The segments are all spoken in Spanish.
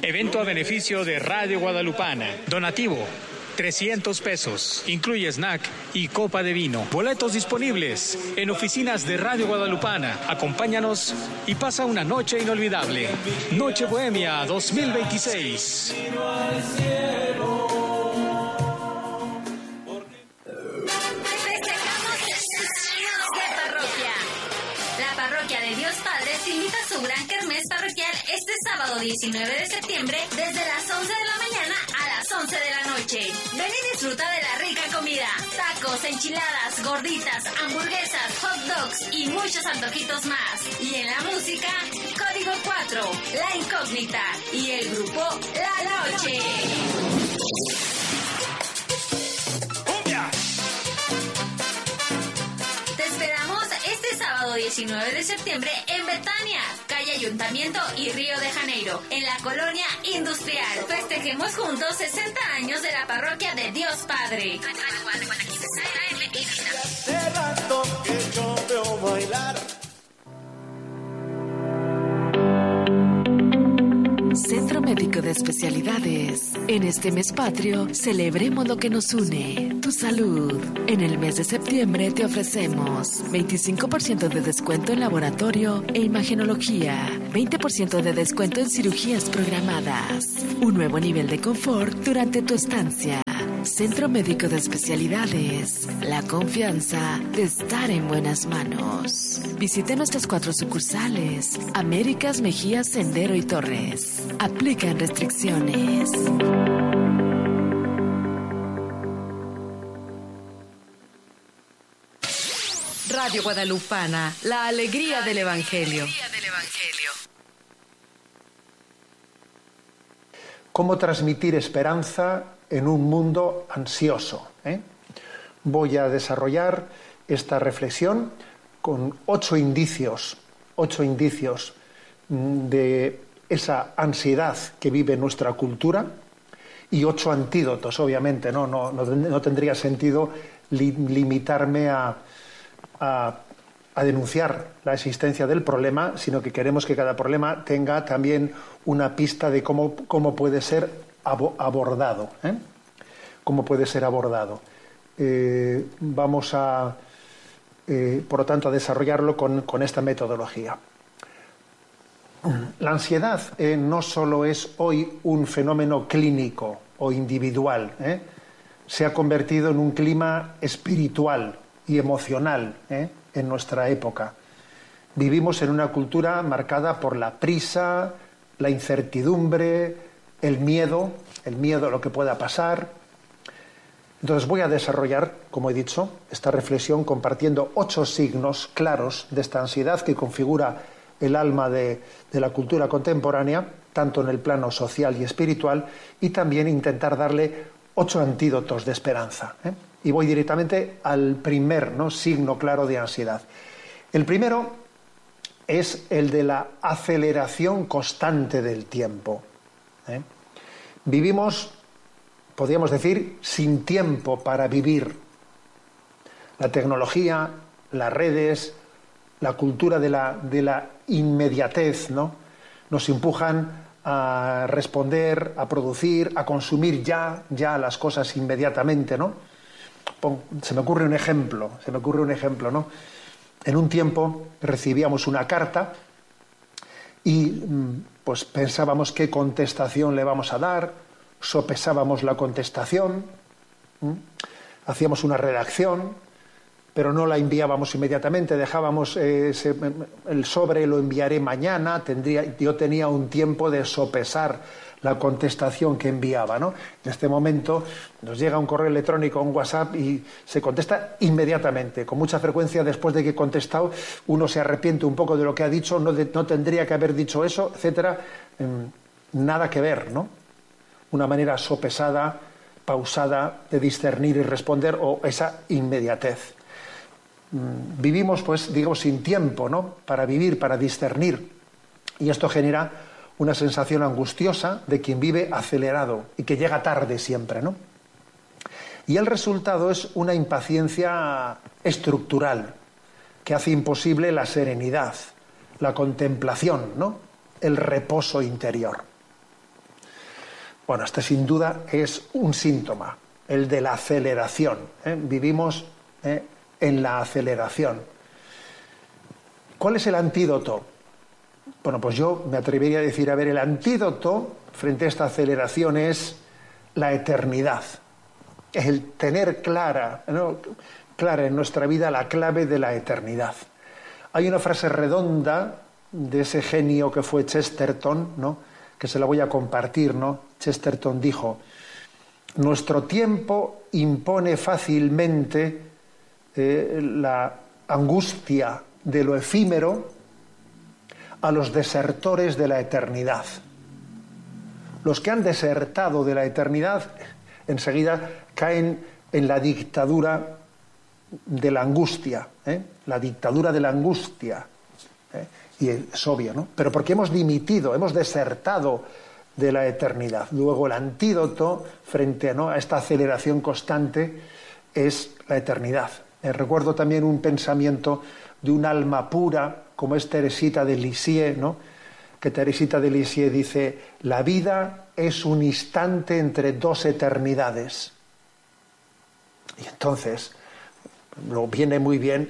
Evento a beneficio de Radio Guadalupana. Donativo, 300 pesos. Incluye snack y copa de vino. Boletos disponibles en oficinas de Radio Guadalupana. Acompáñanos y pasa una noche inolvidable. Noche Bohemia 2026. Invita a su gran kermés parroquial este sábado 19 de septiembre desde las 11 de la mañana a las 11 de la noche. Ven y disfruta de la rica comida, tacos, enchiladas, gorditas, hamburguesas, hot dogs y muchos antojitos más. Y en la música, Código 4, La Incógnita y el grupo La Noche. Te esperamos este sábado 19 de septiembre en Betania, calle Ayuntamiento y Río de Janeiro, en la colonia industrial. Festejemos juntos 60 años de la parroquia de Dios Padre. Hace rato que yo veo bailar. Centro Médico de Especialidades. En este mes patrio, celebremos lo que nos une, tu salud. En el mes de septiembre te ofrecemos 25% de descuento en laboratorio e imagenología, 20% de descuento en cirugías programadas, un nuevo nivel de confort durante tu estancia. Centro Médico de Especialidades, la confianza de estar en buenas manos. Visite nuestras 4 sucursales, Américas, Mejía, Sendero y Torres. Aplican restricciones. Radio Guadalupana, la alegría del Evangelio. ¿Cómo transmitir esperanza en un mundo ansioso? Voy a desarrollar esta reflexión con 8 indicios de esa ansiedad que vive nuestra cultura y 8 antídotos, obviamente. No tendría sentido limitarme a denunciar la existencia del problema, sino que queremos que cada problema tenga también una pista de cómo puede ser abordado. Cómo puede ser abordado. Vamos por lo tanto, a desarrollarlo con esta metodología. La ansiedad no solo es hoy un fenómeno clínico o individual, se ha convertido en un clima espiritual y emocional en nuestra época. Vivimos en una cultura marcada por la prisa, la incertidumbre, el miedo a lo que pueda pasar. Entonces voy a desarrollar, como he dicho, esta reflexión compartiendo 8 signos claros de esta ansiedad que configura el alma de la cultura contemporánea, tanto en el plano social y espiritual, y también intentar darle 8 antídotos de esperanza. Y voy directamente al primer signo claro de ansiedad. El primero es el de la aceleración constante del tiempo. Vivimos, podríamos decir, sin tiempo para vivir. La tecnología, las redes, la cultura de la inmediatez, nos empujan a responder, a producir, a consumir ya las cosas inmediatamente, Se me ocurre un ejemplo, En un tiempo recibíamos una carta y pues pensábamos qué contestación le vamos a dar, sopesábamos la contestación, hacíamos una redacción, pero no la enviábamos inmediatamente, dejábamos el sobre, lo enviaré mañana, yo tenía un tiempo de sopesar la contestación que enviaba, En este momento nos llega un correo electrónico, un WhatsApp y se contesta inmediatamente. Con mucha frecuencia, después de que he contestado, uno se arrepiente un poco de lo que ha dicho, no tendría que haber dicho eso, etcétera. Nada que ver, Una manera sopesada, pausada de discernir y responder, o esa inmediatez. Vivimos, pues, sin tiempo, para vivir, para discernir. Y esto genera una sensación angustiosa de quien vive acelerado y que llega tarde siempre, Y el resultado es una impaciencia estructural que hace imposible la serenidad, la contemplación, el reposo interior. Bueno, este sin duda es un síntoma, el de la aceleración. Vivimos en la aceleración. ¿Cuál es el antídoto? Bueno, pues yo me atrevería a decir, el antídoto frente a esta aceleración es la eternidad. Es el tener clara en nuestra vida la clave de la eternidad. Hay una frase redonda de ese genio que fue Chesterton, ¿no?, que se la voy a compartir, ¿no? Chesterton dijo: nuestro tiempo impone fácilmente la angustia de lo efímero a los desertores de la eternidad. Los que han desertado de la eternidad enseguida caen en la dictadura de la angustia, la dictadura de la angustia. Y es obvio, ¿no? Pero porque hemos dimitido, hemos desertado de la eternidad. Luego el antídoto frente a esta aceleración constante es la eternidad. Recuerdo también un pensamiento de un alma pura como es Teresita de Lisieux, ¿no?, que Teresita de Lisieux dice: la vida es un instante entre dos eternidades. Y entonces viene muy bien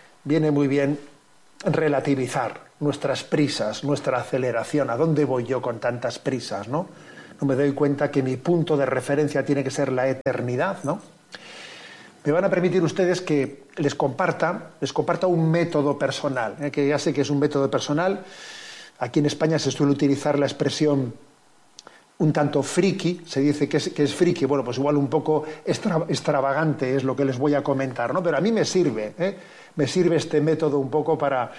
relativizar nuestras prisas, nuestra aceleración. ¿A dónde voy yo con tantas prisas, no? No me doy cuenta que mi punto de referencia tiene que ser la eternidad, ¿no? Me van a permitir ustedes que les comparta un método personal, que ya sé que es un método personal. Aquí en España se suele utilizar la expresión un tanto friki, se dice que es friki. Bueno, pues igual un poco extravagante es lo que les voy a comentar, ¿no? Pero a mí me sirve este método un poco para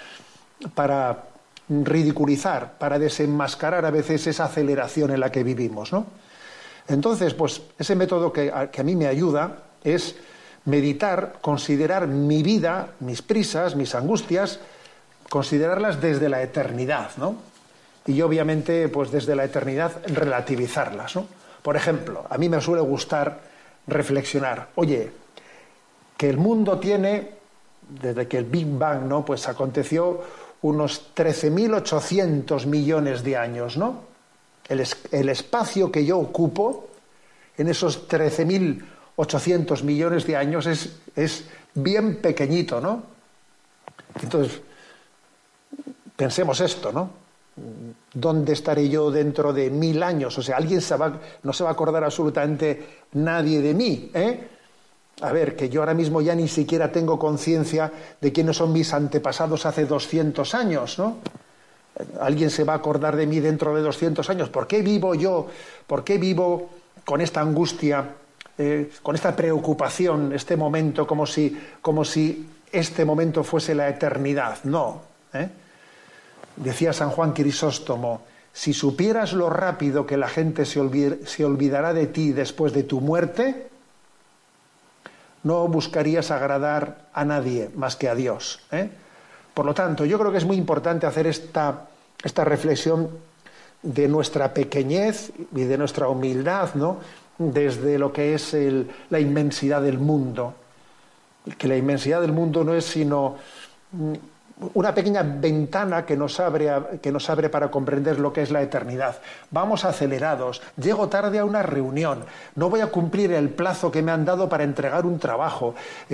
ridiculizar, para desenmascarar a veces esa aceleración en la que vivimos, ¿no? Entonces, pues ese método que a mí me ayuda es meditar, considerar mi vida, mis prisas, mis angustias, considerarlas desde la eternidad, ¿no? Y obviamente, pues desde la eternidad, relativizarlas, ¿no? Por ejemplo, a mí me suele gustar reflexionar. Oye, que el mundo tiene, desde que el Big Bang, ¿no?, pues aconteció unos 13.800 millones de años, ¿no? El espacio que yo ocupo en esos 13.800 millones de años es bien pequeñito, ¿no? Entonces, pensemos esto, ¿no? ¿Dónde estaré yo dentro de 1000 años? O sea, no se va a acordar absolutamente nadie de mí, A ver, que yo ahora mismo ya ni siquiera tengo conciencia de quiénes son mis antepasados hace 200 años, ¿no? ¿Alguien se va a acordar de mí dentro de 200 años? ¿Por qué vivo yo? ¿Por qué vivo con esta angustia, con esta preocupación, este momento, como si este momento fuese la eternidad? No, Decía San Juan Crisóstomo: si supieras lo rápido que la gente se olvidará de ti después de tu muerte, no buscarías agradar a nadie más que a Dios. Por lo tanto, yo creo que es muy importante hacer esta reflexión de nuestra pequeñez y de nuestra humildad, ¿no?, desde lo que es la inmensidad del mundo. Que la inmensidad del mundo no es sino una pequeña ventana que nos abre para comprender lo que es la eternidad. Vamos acelerados, llego tarde a una reunión, no voy a cumplir el plazo que me han dado para entregar un trabajo.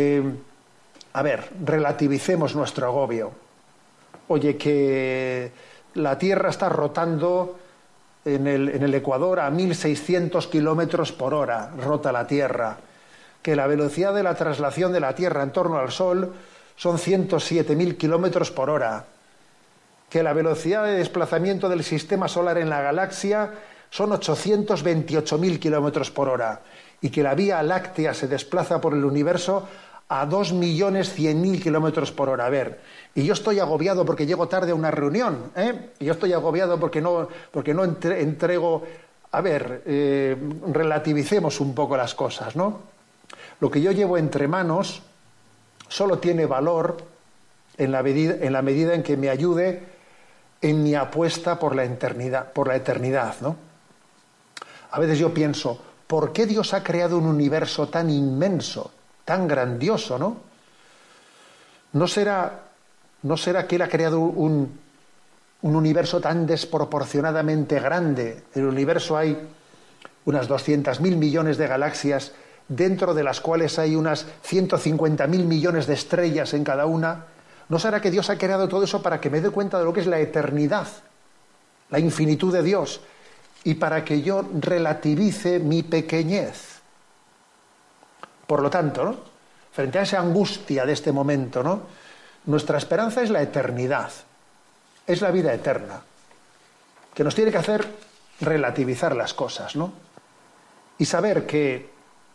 Relativicemos nuestro agobio. Oye, que la Tierra está rotando en el Ecuador a 1.600 kilómetros por hora, rota la Tierra. Que la velocidad de la traslación de la Tierra en torno al Sol son 107.000 kilómetros por hora. Que la velocidad de desplazamiento del sistema solar en la galaxia son 828.000 kilómetros por hora. Y que la Vía Láctea se desplaza por el universo a 2.100.000 kilómetros por hora. A ver, y yo estoy agobiado porque llego tarde a una reunión, Y yo estoy agobiado porque no entrego. A ver, relativicemos un poco las cosas, ¿no? Lo que yo llevo entre manos solo tiene valor en la medida en que me ayude en mi apuesta por la eternidad, ¿no? A veces yo pienso, ¿por qué Dios ha creado un universo tan inmenso, tan grandioso, ¿no? ¿No será que Él ha creado un universo tan desproporcionadamente grande? En el universo hay unas 200.000 millones de galaxias, dentro de las cuales hay unas 150.000 millones de estrellas en cada una. ¿No será que Dios ha creado todo eso para que me dé cuenta de lo que es la eternidad, la infinitud de Dios, y para que yo relativice mi pequeñez? Por lo tanto, ¿no?, frente a esa angustia de este momento, ¿no?, nuestra esperanza es la eternidad, es la vida eterna, que nos tiene que hacer relativizar las cosas, ¿no? Y saber que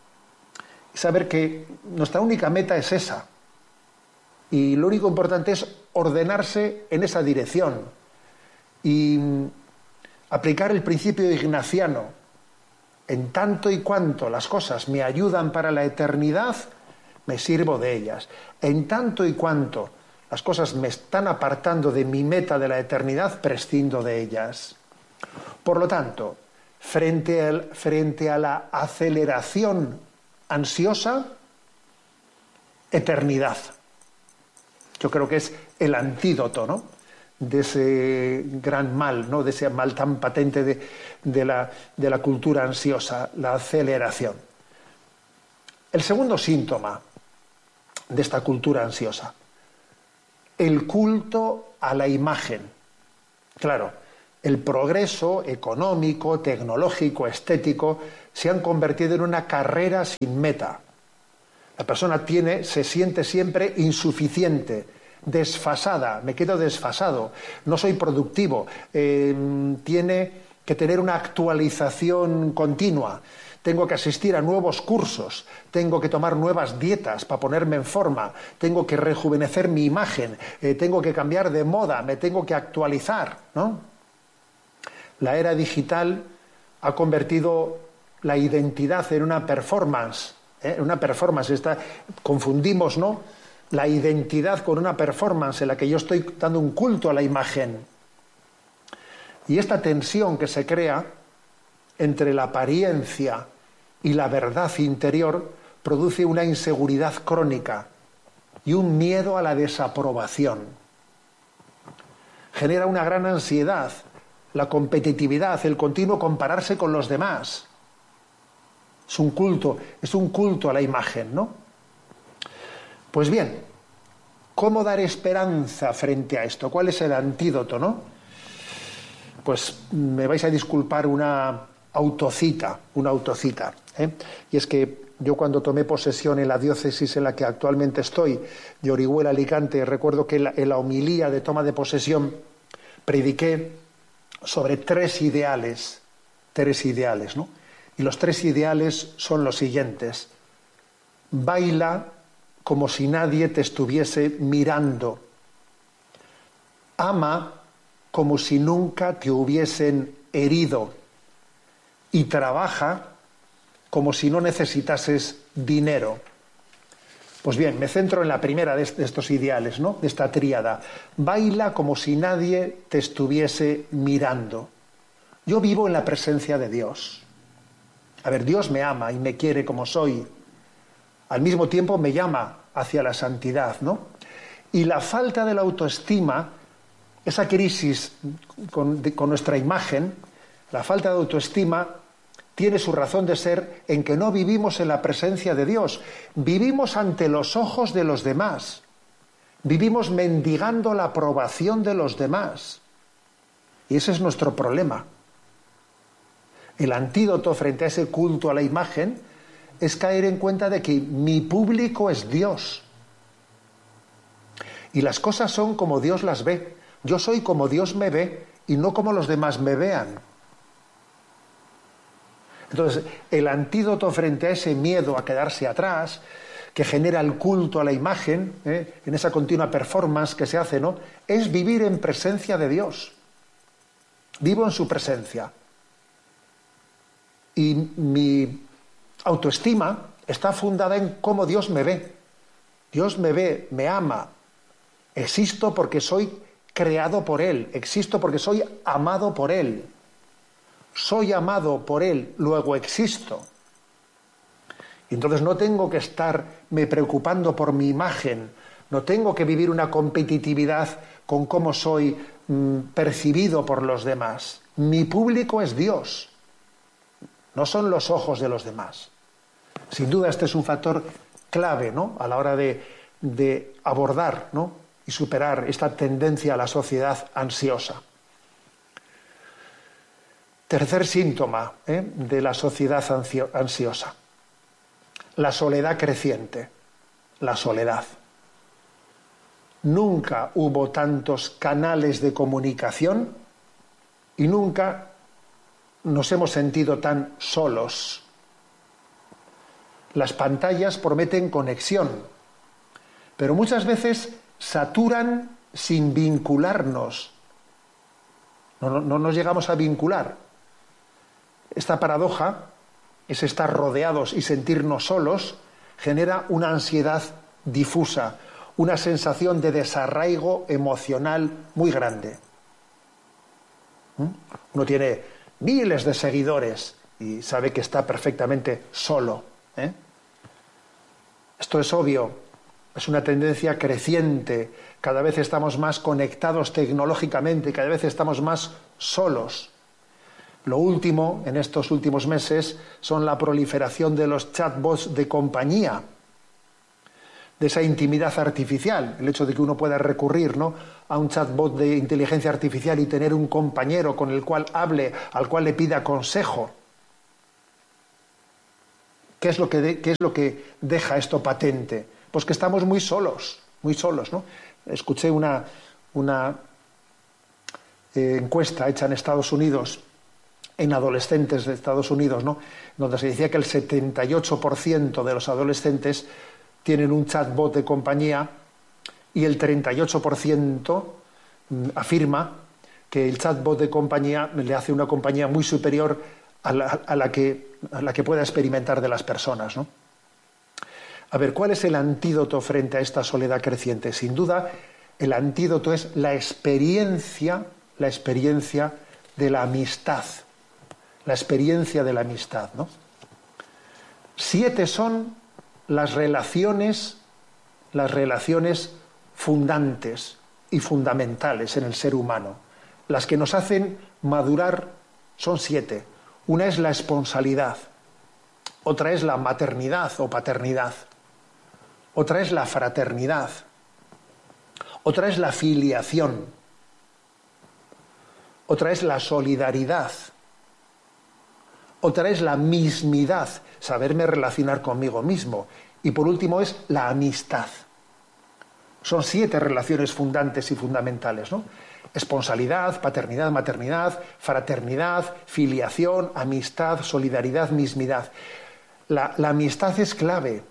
nuestra única meta es esa. Y lo único importante es ordenarse en esa dirección y aplicar el principio ignaciano. En tanto y cuanto las cosas me ayudan para la eternidad, me sirvo de ellas. En tanto y cuanto las cosas me están apartando de mi meta de la eternidad, prescindo de ellas. Por lo tanto, frente a la aceleración ansiosa, eternidad. Yo creo que es el antídoto, ¿no?, de ese gran mal, ¿no?, de ese mal tan patente de la cultura ansiosa, la aceleración. El segundo síntoma de esta cultura ansiosa, el culto a la imagen. Claro, el progreso económico, tecnológico, estético se han convertido en una carrera sin meta. La persona se siente siempre insuficiente, desfasada, me quedo desfasado, no soy productivo, tiene que tener una actualización continua, tengo que asistir a nuevos cursos, tengo que tomar nuevas dietas para ponerme en forma, tengo que rejuvenecer mi imagen, tengo que cambiar de moda, me tengo que actualizar, ¿no? La era digital ha convertido la identidad en una performance, confundimos, ¿no?, la identidad con una performance en la que yo estoy dando un culto a la imagen. Y esta tensión que se crea entre la apariencia y la verdad interior produce una inseguridad crónica y un miedo a la desaprobación. Genera una gran ansiedad, la competitividad, el continuo compararse con los demás. Es un culto a la imagen, ¿no? Pues bien, ¿cómo dar esperanza frente a esto? ¿Cuál es el antídoto, no? Pues me vais a disculpar una autocita, Y es que yo cuando tomé posesión en la diócesis en la que actualmente estoy, de Orihuela, Alicante, recuerdo que en la homilía de toma de posesión prediqué sobre tres ideales, ¿no? Y los tres ideales son los siguientes: baila como si nadie te estuviese mirando, ama como si nunca te hubiesen herido y trabaja como si no necesitases dinero. Pues bien, me centro en la primera de estos ideales, ¿no?, de esta tríada. Baila como si nadie te estuviese mirando. Yo vivo en la presencia de Dios. A ver, Dios me ama y me quiere como soy. Al mismo tiempo me llama hacia la santidad, ¿no? Y la falta de la autoestima, esa crisis con nuestra imagen, la falta de autoestima tiene su razón de ser en que no vivimos en la presencia de Dios. Vivimos ante los ojos de los demás. Vivimos mendigando la aprobación de los demás. Y ese es nuestro problema. El antídoto frente a ese culto a la imagen es caer en cuenta de que mi público es Dios. Y las cosas son como Dios las ve. Yo soy como Dios me ve y no como los demás me vean. Entonces, el antídoto frente a ese miedo a quedarse atrás, que genera el culto a la imagen, en esa continua performance que se hace, ¿no?, es vivir en presencia de Dios. Vivo en su presencia. Y mi autoestima está fundada en cómo Dios me ve. Dios me ve, me ama. Existo porque soy creado por Él. Existo porque soy amado por Él. Soy amado por Él, luego existo. Y entonces no tengo que estarme preocupando por mi imagen, no tengo que vivir una competitividad con cómo soy percibido por los demás. Mi público es Dios. no son los ojos de los demás. Sin duda este es un factor clave, ¿no?, a la hora de abordar, ¿no?, y superar esta tendencia a la sociedad ansiosa. Tercer síntoma de la sociedad ansiosa: la soledad creciente. La soledad. Nunca hubo tantos canales de comunicación y nunca nos hemos sentido tan solos. Las pantallas prometen conexión, pero muchas veces saturan sin vincularnos. No nos llegamos a vincular. Esta paradoja, es estar rodeados y sentirnos solos, genera una ansiedad difusa, una sensación de desarraigo emocional muy grande. Uno tiene miles de seguidores y sabe que está perfectamente solo. Esto es obvio, es una tendencia creciente. Cada vez estamos más conectados tecnológicamente, cada vez estamos más solos. Lo último, en estos últimos meses, son la proliferación de los chatbots de compañía, de esa intimidad artificial, el hecho de que uno pueda recurrir, ¿no?, a un chatbot de inteligencia artificial y tener un compañero con el cual hable, al cual le pida consejo. ¿Qué es lo que deja esto patente? Pues que estamos muy solos, ¿no? Escuché una encuesta hecha en Estados Unidos, en adolescentes de Estados Unidos, ¿no?, donde se decía que el 78% de los adolescentes tienen un chatbot de compañía y el 38% afirma que el chatbot de compañía le hace una compañía muy superior a la que pueda experimentar de las personas, ¿no? A ver, ¿cuál es el antídoto frente a esta soledad creciente? Sin duda, el antídoto es la experiencia de la amistad. La experiencia de la amistad, ¿no? 7 son las relaciones fundantes y fundamentales en el ser humano. Las que nos hacen madurar son 7. Una es la esponsalidad, otra es la maternidad o paternidad, otra es la fraternidad, otra es la filiación, otra es la solidaridad, otra es la mismidad, saberme relacionar conmigo mismo, y por último es la amistad. Son 7 relaciones fundantes y fundamentales, ¿no? Esponsalidad, paternidad, maternidad, fraternidad, filiación, amistad, solidaridad, mismidad. La amistad es clave,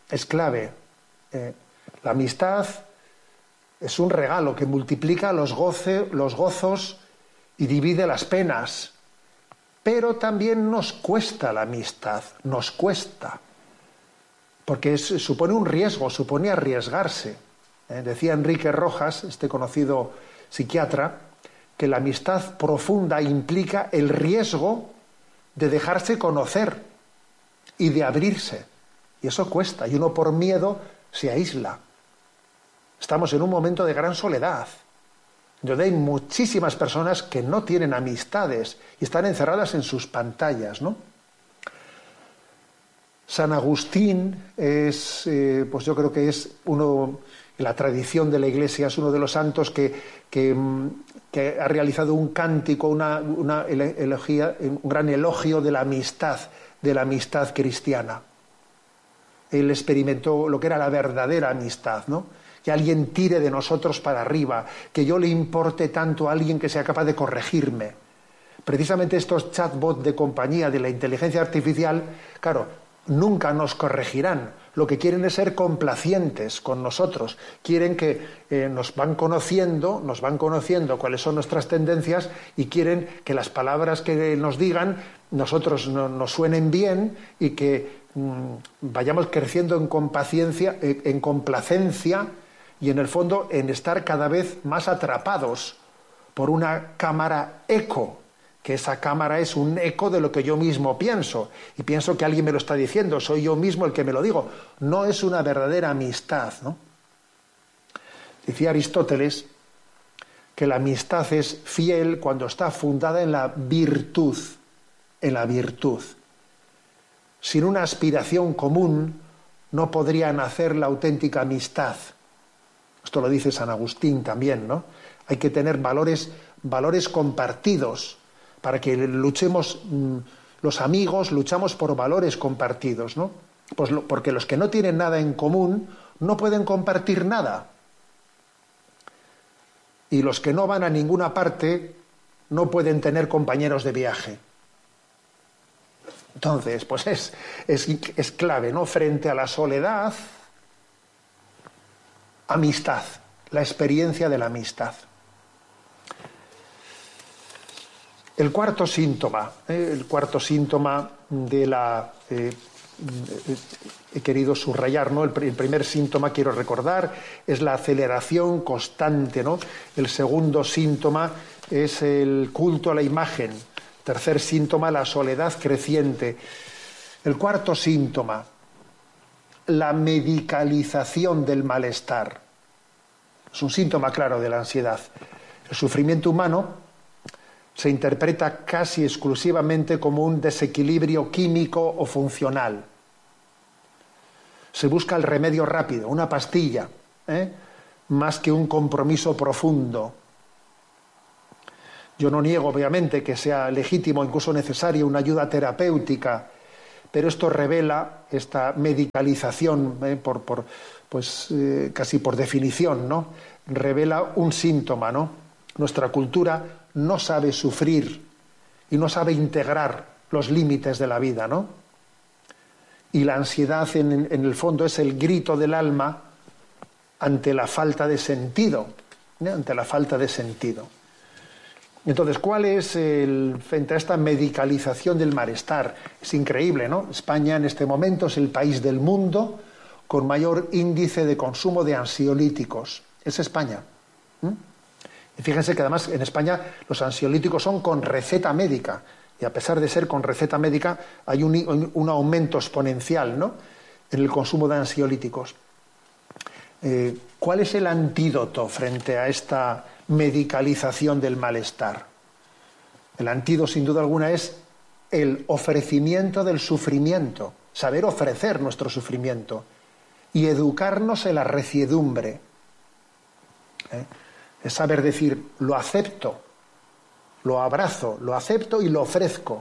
la amistad es un regalo que multiplica los gozos y divide las penas. Pero también nos cuesta la amistad, nos cuesta, porque supone un riesgo, supone arriesgarse. Decía Enrique Rojas, este conocido psiquiatra, que la amistad profunda implica el riesgo de dejarse conocer y de abrirse. Y eso cuesta, y uno por miedo se aísla. Estamos en un momento de gran soledad, donde hay muchísimas personas que no tienen amistades y están encerradas en sus pantallas, ¿no? San Agustín es, pues yo creo que es uno, en la tradición de la Iglesia, es uno de los santos que ha realizado un cántico, una elegía, un gran elogio de la amistad cristiana. Él experimentó lo que era la verdadera amistad, ¿no? Que alguien tire de nosotros para arriba, que yo le importe tanto a alguien que sea capaz de corregirme. Precisamente estos chatbots de compañía de la inteligencia artificial, claro, nunca nos corregirán. Lo que quieren es ser complacientes con nosotros. Quieren que nos van conociendo cuáles son nuestras tendencias y quieren que las palabras que nos digan nosotros nos suenen bien y que vayamos creciendo en complacencia y en el fondo en estar cada vez más atrapados por una cámara eco, que esa cámara es un eco de lo que yo mismo pienso, y pienso que alguien me lo está diciendo, soy yo mismo el que me lo digo. No es una verdadera amistad, ¿no? Decía Aristóteles que la amistad es fiel cuando está fundada en la virtud, sin una aspiración común, no podría nacer la auténtica amistad. Esto lo dice San Agustín también, ¿no? Hay que tener valores compartidos para que luchemos, los amigos luchamos por valores compartidos, ¿no? Pues porque los que no tienen nada en común no pueden compartir nada. Y los que no van a ninguna parte no pueden tener compañeros de viaje. Entonces, pues es clave, ¿no? Frente a la soledad, amistad, la experiencia de la amistad. El cuarto síntoma de la... he querido subrayar, ¿no? El primer síntoma, quiero recordar, es la aceleración constante, ¿no? El segundo síntoma es el culto a la imagen. Tercer síntoma, la soledad creciente. El cuarto síntoma, la medicalización del malestar. Es un síntoma claro de la ansiedad. El sufrimiento humano se interpreta casi exclusivamente como un desequilibrio químico o funcional. Se busca el remedio rápido, una pastilla, más que un compromiso profundo. Yo no niego, obviamente, que sea legítimo, incluso necesaria, una ayuda terapéutica, pero esto revela esta medicalización, casi por definición, ¿no? Revela un síntoma, ¿no? Nuestra cultura no sabe sufrir y no sabe integrar los límites de la vida, ¿no? Y la ansiedad, en el fondo, es el grito del alma ante la falta de sentido, ¿no? Ante la falta de sentido. Entonces, ¿cuál es frente a esta medicalización del malestar? Es increíble, ¿no? España en este momento es el país del mundo con mayor índice de consumo de ansiolíticos. Es España. Y fíjense que además en España los ansiolíticos son con receta médica. Y a pesar de ser con receta médica, hay un aumento exponencial, ¿no? En el consumo de ansiolíticos. ¿Cuál es el antídoto frente a esta medicalización del malestar? El antídoto, sin duda alguna, es el ofrecimiento del sufrimiento, saber ofrecer nuestro sufrimiento y educarnos en la reciedumbre. Es saber decir, lo acepto, lo abrazo, lo acepto y lo ofrezco.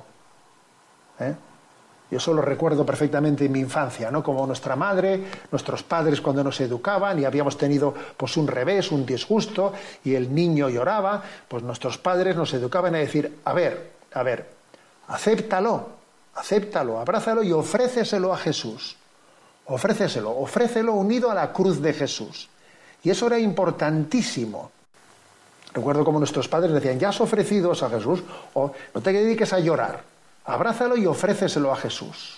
Yo eso lo recuerdo perfectamente en mi infancia, ¿no? Como nuestra madre, nuestros padres cuando nos educaban y habíamos tenido pues un revés, un disgusto y el niño lloraba, pues nuestros padres nos educaban a decir, a ver, acéptalo, abrázalo y ofréceselo a Jesús. Ofrécelo unido a la cruz de Jesús. Y eso era importantísimo. Recuerdo como nuestros padres decían, ya has ofrecido a Jesús, o no te dediques a llorar, abrázalo y ofréceselo a Jesús.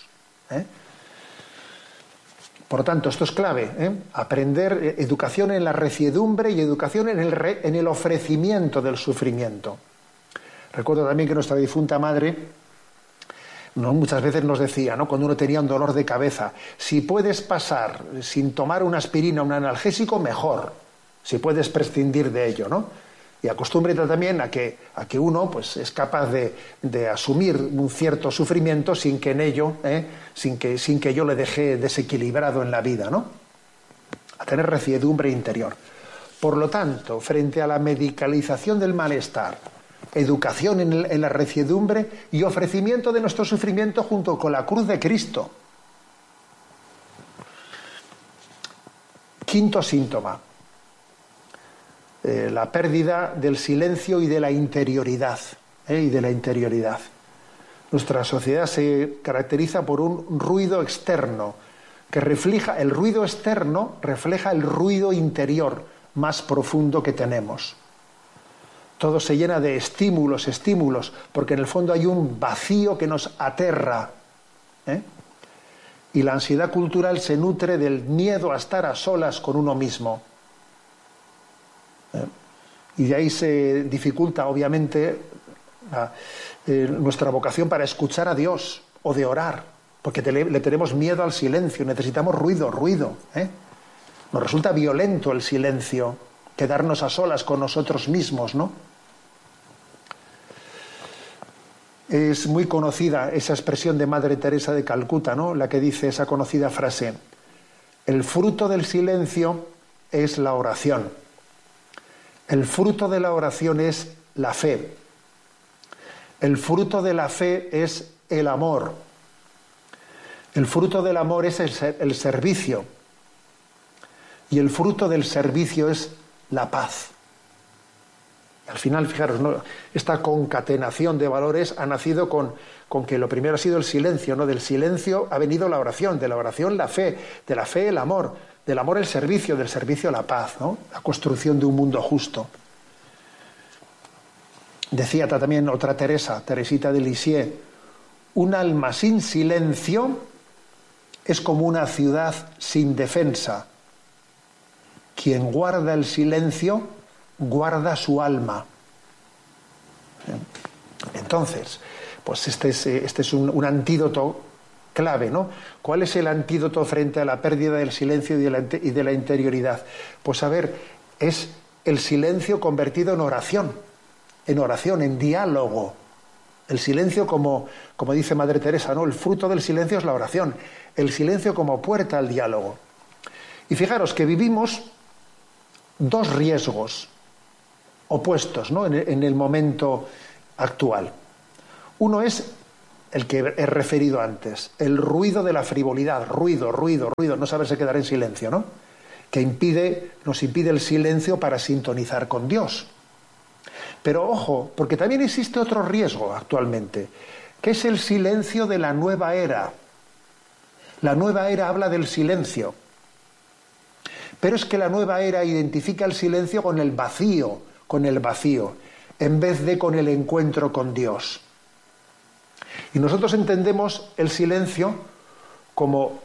Por lo tanto, esto es clave, aprender educación en la reciedumbre y educación en el ofrecimiento del sufrimiento. Recuerdo también que nuestra difunta madre muchas veces nos decía, ¿no? Cuando uno tenía un dolor de cabeza, si puedes pasar sin tomar una aspirina o un analgésico, mejor, si puedes prescindir de ello, ¿no? Y acostúmbrate también a que uno pues, es capaz de asumir un cierto sufrimiento sin que en ello, sin que yo le deje desequilibrado en la vida, ¿no? A tener reciedumbre interior. Por lo tanto, frente a la medicalización del malestar, educación en la reciedumbre y ofrecimiento de nuestro sufrimiento junto con la cruz de Cristo. Quinto síntoma. La pérdida del silencio y de la interioridad. Nuestra sociedad se caracteriza por un ruido externo que refleja, el ruido externo refleja el ruido interior más profundo que tenemos. Todo se llena de estímulos, porque en el fondo hay un vacío que nos aterra. Y la ansiedad cultural se nutre del miedo a estar a solas con uno mismo. Y de ahí se dificulta, obviamente, nuestra vocación para escuchar a Dios o de orar, porque le tenemos miedo al silencio, necesitamos ruido. Nos resulta violento el silencio, quedarnos a solas con nosotros mismos, ¿no? Es muy conocida esa expresión de Madre Teresa de Calcuta, ¿no? La que dice esa conocida frase: el fruto del silencio es la oración. El fruto de la oración es la fe. El fruto de la fe es el amor. El fruto del amor es el servicio. Y el fruto del servicio es la paz. Al final, fijaros, ¿no? Esta concatenación de valores ha nacido con que lo primero ha sido el silencio, ¿no? Del silencio ha venido la oración, de la oración la fe, de la fe el amor, del amor el servicio, del servicio la paz, ¿no? La construcción de un mundo justo. Decía también otra Teresa, Teresita de Lisieux: un alma sin silencio es como una ciudad sin defensa. Quien guarda el silencio guarda su alma. Entonces, pues este es un antídoto clave, ¿no? ¿Cuál es el antídoto frente a la pérdida del silencio y de la interioridad? Pues a ver, es el silencio convertido en oración, en diálogo. El silencio como dice Madre Teresa, ¿no? El fruto del silencio es la oración. El silencio como puerta al diálogo. Y fijaros que vivimos dos riesgos opuestos, ¿no? en el momento actual. Uno es el que he referido antes, el ruido de la frivolidad, ruido, no saberse quedar en silencio, ¿no? Que nos impide el silencio para sintonizar con Dios. Pero ojo, porque también existe otro riesgo actualmente, que es el silencio de la nueva era. La nueva era habla del silencio. Pero es que la nueva era identifica el silencio con el vacío, en vez de con el encuentro con Dios. Y nosotros entendemos el silencio como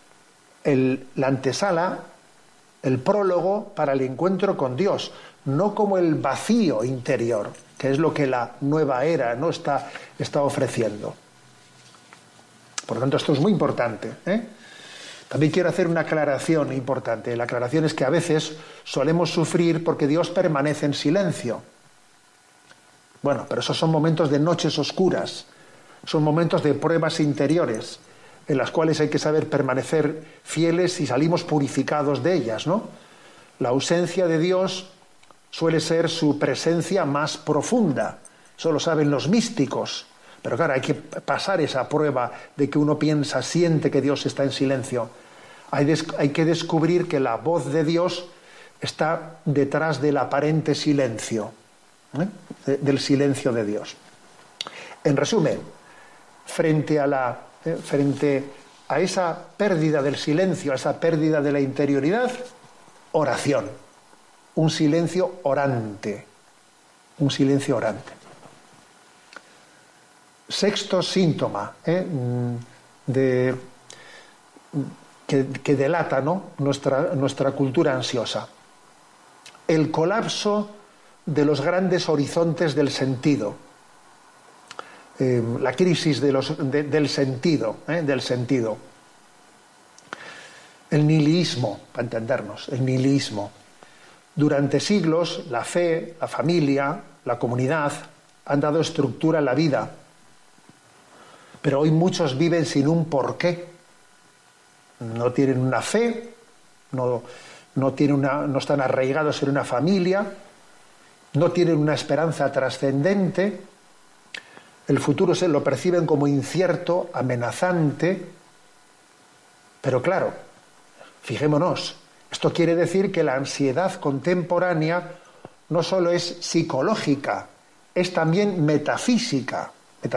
la antesala, el prólogo para el encuentro con Dios, no como el vacío interior, que es lo que la nueva era no está ofreciendo. Por lo tanto, esto es muy importante, ¿eh? También quiero hacer una aclaración importante. La aclaración es que a veces solemos sufrir porque Dios permanece en silencio. Bueno, pero esos son momentos de noches oscuras, son momentos de pruebas interiores, en las cuales hay que saber permanecer fieles y salimos purificados de ellas, ¿no? La ausencia de Dios suele ser su presencia más profunda. Eso lo saben los místicos. Pero claro, hay que pasar esa prueba de que uno piensa, siente que Dios está en silencio. Hay que descubrir que la voz de Dios está detrás del aparente silencio, del silencio de Dios. En resumen, frente a esa pérdida del silencio, a esa pérdida de la interioridad, oración. Un silencio orante. Un silencio orante. Sexto síntoma que delata, ¿no? nuestra cultura ansiosa. El colapso de los grandes horizontes del sentido. La crisis del sentido. El nihilismo, para entendernos, el nihilismo. Durante siglos, la fe, la familia, la comunidad han dado estructura a la vida. Pero hoy muchos viven sin un porqué. No tienen una fe, no están arraigados en una familia, no tienen una esperanza trascendente. El futuro se lo perciben como incierto, amenazante. Pero claro, fijémonos, esto quiere decir que la ansiedad contemporánea no solo es psicológica, es también metafísica.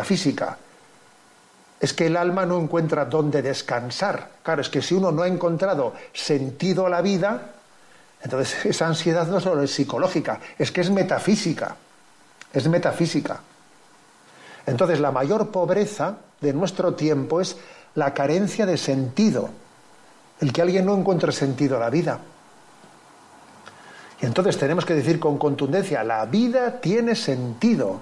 Es que el alma no encuentra dónde descansar. Claro, es que si uno no ha encontrado sentido a la vida, entonces esa ansiedad no solo es psicológica, es que es metafísica. Es metafísica. Entonces la mayor pobreza de nuestro tiempo es la carencia de sentido. El que alguien no encuentre sentido a la vida. Y entonces tenemos que decir con contundencia, la vida tiene sentido.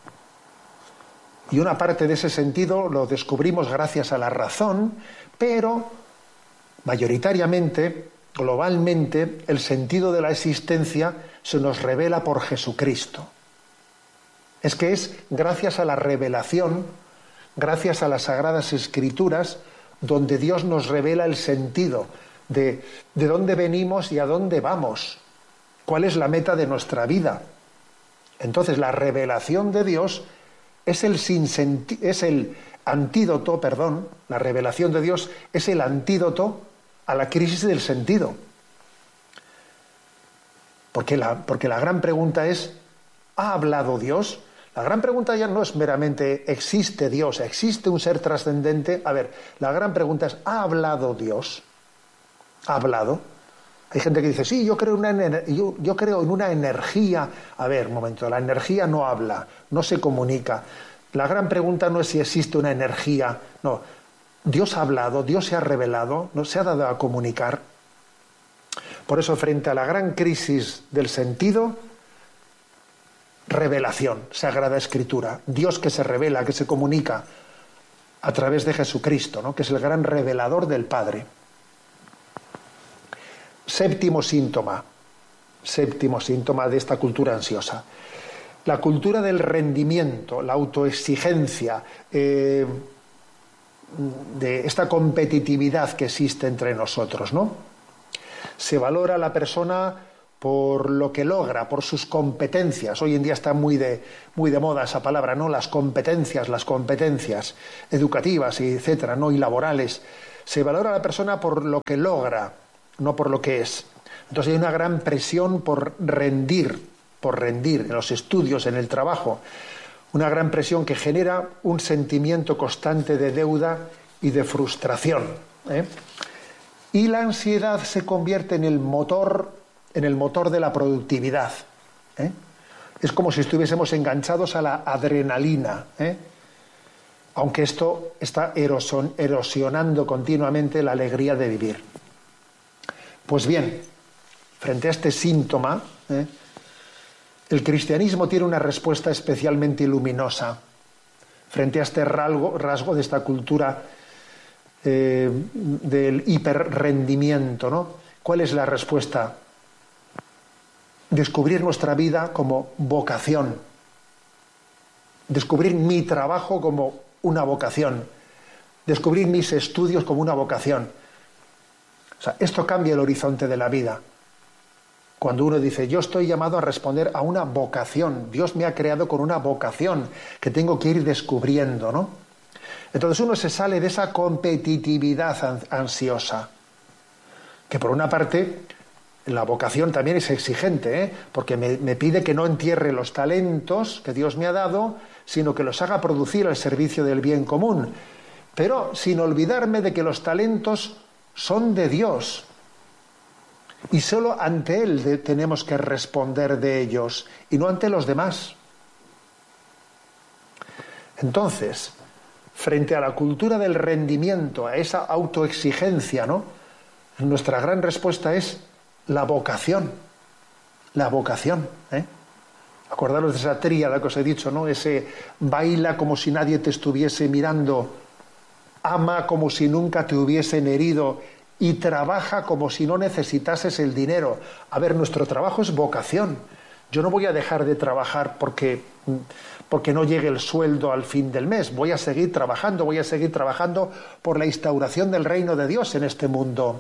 Y una parte de ese sentido lo descubrimos gracias a la razón, pero mayoritariamente, globalmente, el sentido de la existencia se nos revela por Jesucristo. Es que es gracias a la revelación, gracias a las Sagradas Escrituras, donde Dios nos revela el sentido de dónde venimos y a dónde vamos, cuál es la meta de nuestra vida. Entonces, la revelación de Dios es el antídoto, la revelación de Dios es el antídoto a la crisis del sentido. Porque la gran pregunta es, ¿ha hablado Dios? La gran pregunta ya no es meramente, ¿existe Dios? ¿Existe un ser trascendente? A ver, la gran pregunta es, ¿ha hablado Dios? ¿Ha hablado? Hay gente que dice, sí, yo creo en una energía. A ver, un momento, la energía no habla, no se comunica. La gran pregunta no es si existe una energía. No, Dios ha hablado, Dios se ha revelado, no se ha dado a comunicar. Por eso, frente a la gran crisis del sentido, revelación, Sagrada Escritura, Dios que se revela, que se comunica a través de Jesucristo, ¿no? Que es el gran revelador del Padre. Séptimo síntoma de esta cultura ansiosa. La cultura del rendimiento, la autoexigencia, de esta competitividad que existe entre nosotros, ¿no? Se valora a la persona por lo que logra, por sus competencias. Hoy en día está muy de moda esa palabra, ¿no? Las competencias educativas, etcétera, ¿no? Y laborales. Se valora a la persona por lo que logra, no por lo que es. Entonces hay una gran presión por rendir en los estudios, en el trabajo. Una gran presión que genera un sentimiento constante de deuda y de frustración, ¿eh? Y la ansiedad se convierte en el motor de la productividad, ¿eh? Es como si estuviésemos enganchados a la adrenalina, ¿eh? Aunque esto está erosionando continuamente la alegría de vivir. Pues bien, frente a este síntoma, ¿eh? El cristianismo tiene una respuesta especialmente luminosa frente a este rasgo de esta cultura del hiperrendimiento, ¿no? ¿Cuál es la respuesta? Descubrir nuestra vida como vocación, descubrir mi trabajo como una vocación, descubrir mis estudios como una vocación. O sea, esto cambia el horizonte de la vida. Cuando uno dice, yo estoy llamado a responder a una vocación, Dios me ha creado con una vocación que tengo que ir descubriendo, ¿no? Entonces uno se sale de esa competitividad ansiosa, que por una parte la vocación también es exigente, ¿eh? Porque me pide que no entierre los talentos que Dios me ha dado, sino que los haga producir al servicio del bien común, pero sin olvidarme de que los talentos son de Dios y solo ante Él tenemos que responder de ellos y no ante los demás. Entonces, frente a la cultura del rendimiento, a esa autoexigencia, ¿no? Nuestra gran respuesta es la vocación. La vocación, ¿eh? Acordaros de esa tríada que os he dicho, ¿no? Ese baila como si nadie te estuviese mirando, ama como si nunca te hubiesen herido y trabaja como si no necesitases el dinero. A ver, nuestro trabajo es vocación. Yo no voy a dejar de trabajar porque no llegue el sueldo al fin del mes. Voy a seguir trabajando por la instauración del reino de Dios en este mundo.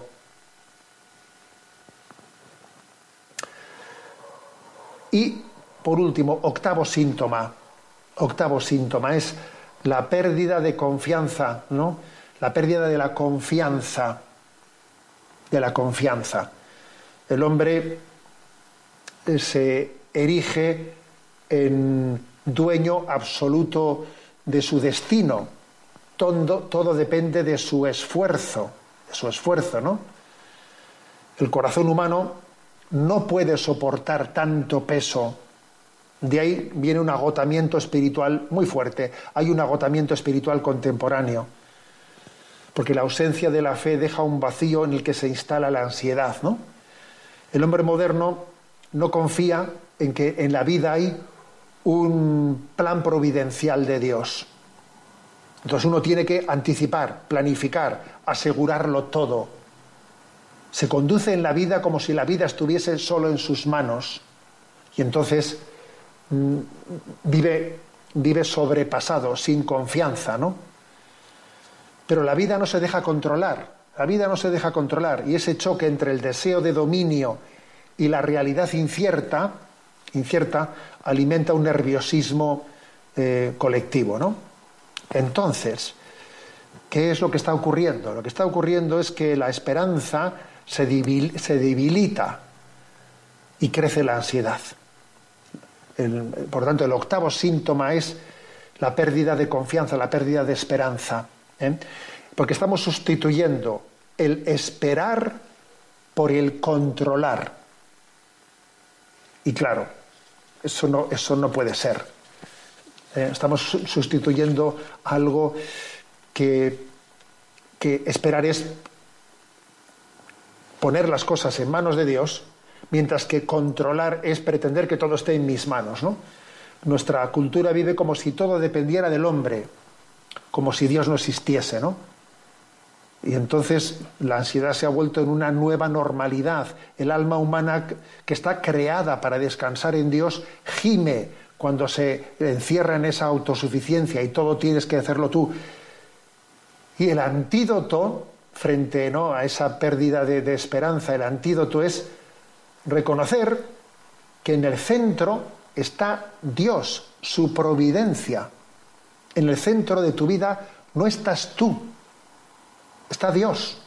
Y, por último, octavo síntoma es la pérdida de confianza, ¿no? La pérdida de la confianza. El hombre se erige en dueño absoluto de su destino. Todo depende de su esfuerzo, ¿no? El corazón humano no puede soportar tanto peso. De ahí viene un agotamiento espiritual muy fuerte. Hay un agotamiento espiritual contemporáneo, porque la ausencia de la fe deja un vacío en el que se instala la ansiedad, ¿no? El hombre moderno no confía en que en la vida hay un plan providencial de Dios. Entonces uno tiene que anticipar, planificar, asegurarlo todo. Se conduce en la vida como si la vida estuviese solo en sus manos. Y entonces vive sobrepasado, sin confianza, ¿no? Pero la vida no se deja controlar, y ese choque entre el deseo de dominio y la realidad incierta alimenta un nerviosismo colectivo, ¿no? Entonces, ¿qué es lo que está ocurriendo? Lo que está ocurriendo es que la esperanza se debilita y crece la ansiedad. Por tanto, el octavo síntoma es la pérdida de confianza, la pérdida de esperanza, porque estamos sustituyendo el esperar por el controlar. Y claro, eso no puede ser. Estamos sustituyendo algo que esperar es poner las cosas en manos de Dios, mientras que controlar es pretender que todo esté en mis manos, ¿no? Nuestra cultura vive como si todo dependiera del hombre, como si Dios no existiese, ¿no? Y entonces la ansiedad se ha vuelto en una nueva normalidad. El alma humana, que está creada para descansar en Dios, gime cuando se encierra en esa autosuficiencia y todo tienes que hacerlo tú. Y el antídoto frente, ¿no?, a esa pérdida de esperanza, el antídoto es reconocer que en el centro está Dios, su providencia. En el centro de tu vida no estás tú, está Dios.